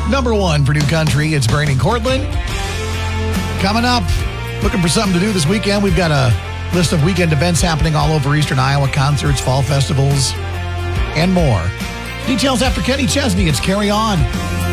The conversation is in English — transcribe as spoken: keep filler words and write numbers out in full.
Number one for New Country, it's Brain and Cortland. Coming up, looking for something to do this weekend. We've got a list of weekend events happening all over eastern Iowa, concerts, fall festivals, and more. Details after Kenny Chesney. It's Carry On.